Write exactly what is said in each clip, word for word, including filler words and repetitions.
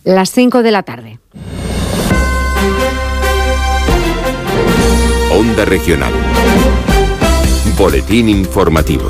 Las cinco de la tarde. Onda Regional. Boletín informativo.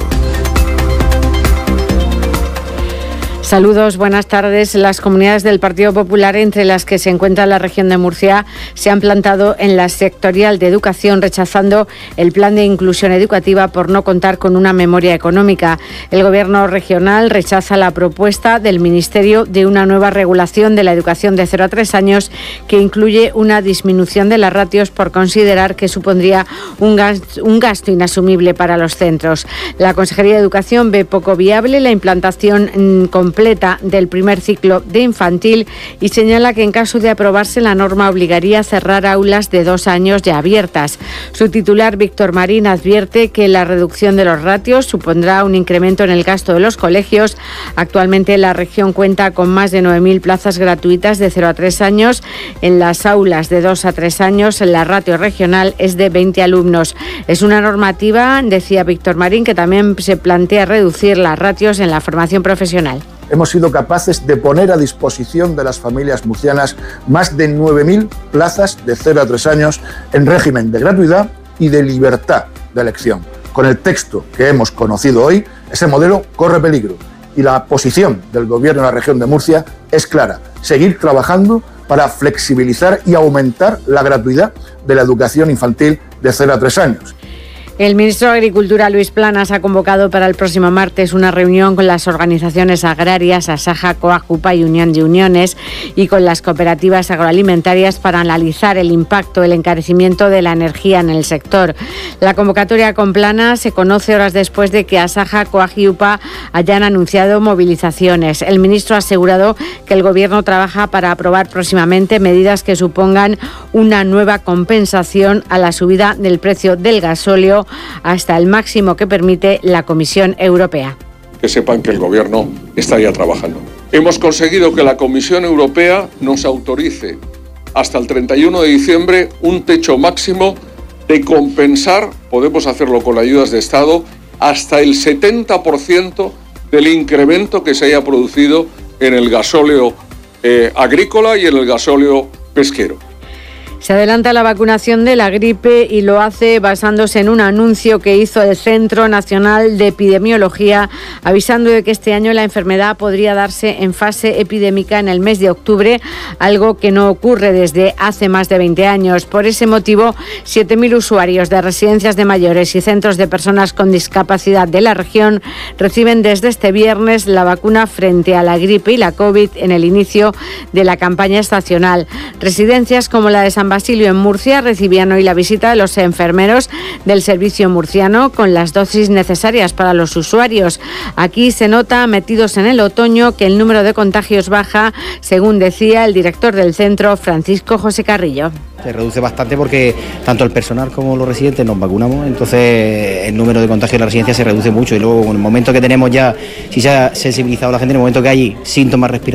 Saludos, buenas tardes. Las comunidades del Partido Popular, entre las que se encuentra la región de Murcia, se han plantado en la sectorial de educación rechazando el plan de inclusión educativa por no contar con una memoria económica. El Gobierno regional rechaza la propuesta del Ministerio de una nueva regulación de la educación de cero a tres años que incluye una disminución de las ratios por considerar que supondría un gasto, un gasto inasumible para los centros. La Consejería de Educación ve poco viable la implantación completa del primer ciclo de infantil y señala que en caso de aprobarse la norma obligaría a cerrar aulas de dos años ya abiertas. Su titular, Víctor Marín, advierte que la reducción de los ratios supondrá un incremento en el gasto de los colegios. Actualmente la región cuenta con más de nueve mil plazas gratuitas de cero a tres años. En las aulas de dos a tres años la ratio regional es de veinte alumnos. Es una normativa, decía Víctor Marín, que también se plantea reducir las ratios en la formación profesional. Hemos sido capaces de poner a disposición de las familias murcianas más de nueve mil plazas de cero a tres años en régimen de gratuidad y de libertad de elección. Con el texto que hemos conocido hoy, ese modelo corre peligro y la posición del Gobierno de la región de Murcia es clara: seguir trabajando para flexibilizar y aumentar la gratuidad de la educación infantil de cero a tres años. El ministro de Agricultura, Luis Planas, ha convocado para el próximo martes una reunión con las organizaciones agrarias Asaja, Coajupa y Unión de Uniones y con las cooperativas agroalimentarias para analizar el impacto del encarecimiento de la energía en el sector. La convocatoria con Planas se conoce horas después de que Asaja, Coajupa y UPA hayan anunciado movilizaciones. El ministro ha asegurado que el Gobierno trabaja para aprobar próximamente medidas que supongan una nueva compensación a la subida del precio del gasóleo hasta el máximo que permite la Comisión Europea. Que sepan que el Gobierno está ya trabajando. Hemos conseguido que la Comisión Europea nos autorice hasta el treinta y uno de diciembre un techo máximo de compensar, podemos hacerlo con ayudas de Estado, hasta el setenta por ciento del incremento que se haya producido en el gasóleo eh, agrícola y en el gasóleo pesquero. Se adelanta la vacunación de la gripe y lo hace basándose en un anuncio que hizo el Centro Nacional de Epidemiología, avisando de que este año la enfermedad podría darse en fase epidémica en el mes de octubre, algo que no ocurre desde hace más de veinte años. Por ese motivo, siete mil usuarios de residencias de mayores y centros de personas con discapacidad de la región reciben desde este viernes la vacuna frente a la gripe y la COVID en el inicio de la campaña estacional. Residencias como la de San Basilio en Murcia recibían hoy la visita de los enfermeros del servicio murciano con las dosis necesarias para los usuarios. Aquí se nota, metidos en el otoño, que el número de contagios baja, según decía el director del centro, Francisco José Carrillo. Se reduce bastante porque tanto el personal como los residentes nos vacunamos, entonces el número de contagios en la residencia se reduce mucho y luego en el momento que tenemos ya, si se ha sensibilizado la gente, en el momento que hay síntomas respiratorios,